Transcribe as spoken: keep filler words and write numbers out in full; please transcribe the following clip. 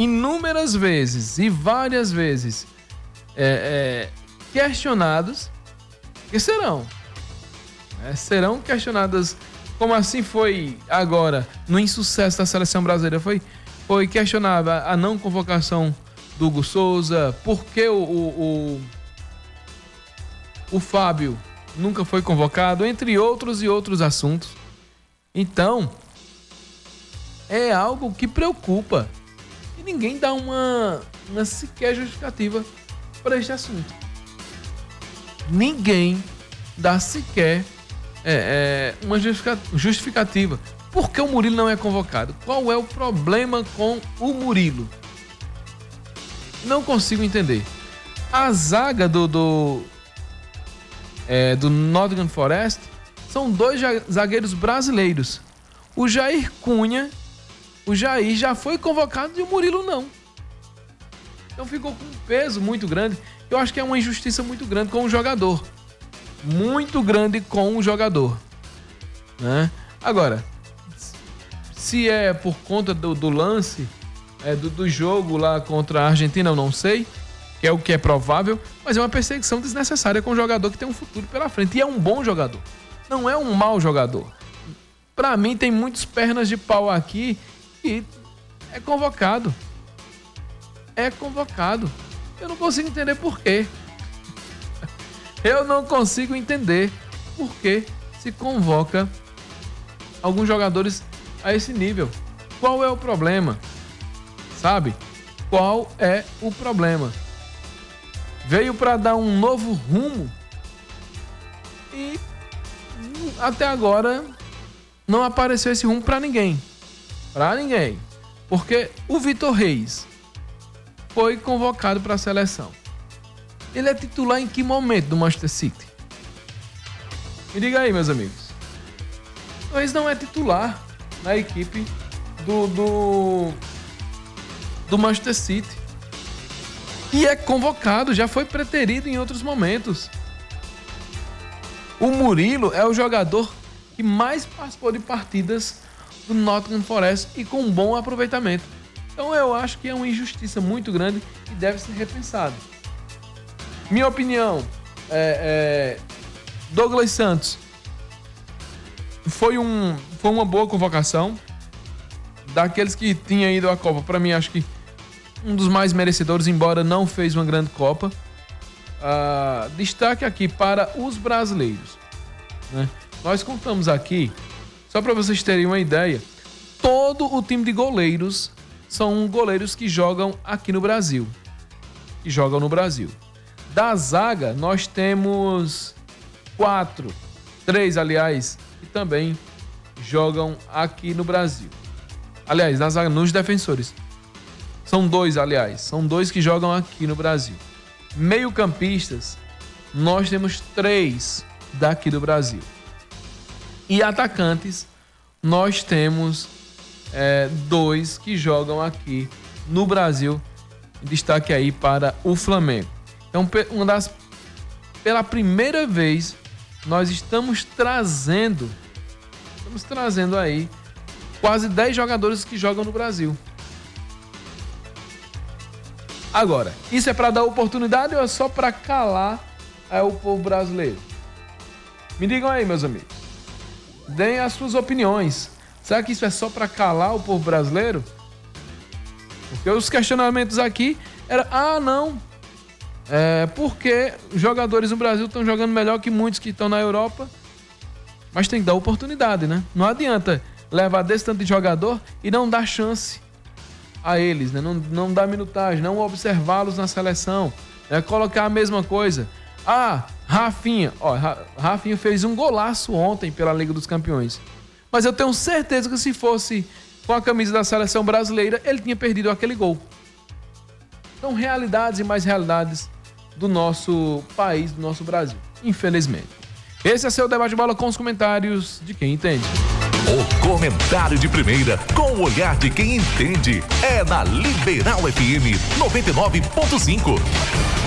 inúmeras vezes e várias vezes é, é, questionados, que serão, é, serão questionadas, como assim foi agora, no insucesso da seleção brasileira, foi, foi questionada a não convocação do Hugo Souza, por que o, o, o, o Fábio nunca foi convocado, entre outros e outros assuntos. Então, é algo que preocupa e ninguém dá uma, uma sequer justificativa para este assunto. Ninguém dá sequer é, é, uma justificativa. Por que o Murilo não é convocado? Qual é o problema com o Murilo? Não consigo entender. A zaga do, do, é, do Nottingham Forest são dois zagueiros brasileiros. O Jair Cunha, o Jair já foi convocado e o Murilo não. Então ficou com um peso muito grande. Eu acho que é uma injustiça muito grande com o jogador. Muito grande com o jogador. Né? Agora, se é por conta do, do lance, é, do, do jogo lá contra a Argentina, eu não sei, que é o que é provável, mas é uma perseguição desnecessária com um jogador que tem um futuro pela frente. E é um bom jogador. Não é um mau jogador. Pra mim, tem muitos pernas de pau aqui e é convocado. É convocado. Eu não consigo entender por quê. Eu não consigo entender por que se convoca alguns jogadores a esse nível. Qual é o problema? Sabe? Qual é o problema? Veio para dar um novo rumo e até agora não apareceu esse rumo para ninguém. Para ninguém. Porque o Vitor Reis foi convocado para a seleção. Ele é titular em que momento do Manchester City? Me diga aí, meus amigos. O Reis não é titular na equipe do, do, do Manchester City. E é convocado, já foi preterido em outros momentos. O Murilo é o jogador que mais participou de partidas do Nottingham Forest e com um bom aproveitamento. Então eu acho que é uma injustiça muito grande e deve ser repensado. Minha opinião, é, é, Douglas Santos foi, um, foi uma boa convocação. Daqueles que tinham ido à Copa, para mim acho que um dos mais merecedores, embora não fez uma grande Copa. Uh, destaque aqui para os brasileiros, né? Nós contamos aqui, só para vocês terem uma ideia, todo o time de goleiros são goleiros que jogam aqui no Brasil, que jogam no Brasil. Da zaga, nós temos quatro, três, aliás, que também jogam aqui no Brasil. Aliás, na zaga, nos defensores. São dois, aliás, são dois que jogam aqui no Brasil. Meio-campistas, nós temos três daqui do Brasil. E atacantes, nós temos é, dois que jogam aqui no Brasil. Destaque aí para o Flamengo. Então, uma das, pela primeira vez, nós estamos trazendo, estamos trazendo aí quase dez jogadores que jogam no Brasil. Agora, isso é para dar oportunidade ou é só para calar é, o povo brasileiro? Me digam aí, meus amigos. Deem as suas opiniões. Será que isso é só para calar o povo brasileiro? Porque os questionamentos aqui eram, ah, não, é porque jogadores no Brasil estão jogando melhor que muitos que estão na Europa. Mas tem que dar oportunidade, né? Não adianta levar desse tanto de jogador e não dar chance a eles, né? Não, não dar minutagem, não observá-los na seleção, né? Colocar a mesma coisa. Ah, Rafinha, ó, Rafinha fez um golaço ontem pela Liga dos Campeões. Mas eu tenho certeza que se fosse com a camisa da seleção brasileira, ele tinha perdido aquele gol. Então, realidades e mais realidades do nosso país, do nosso Brasil, infelizmente. Esse é seu debate de bola com os comentários de quem entende. O comentário de primeira, com o olhar de quem entende, é na Liberal F M noventa e nove ponto cinco.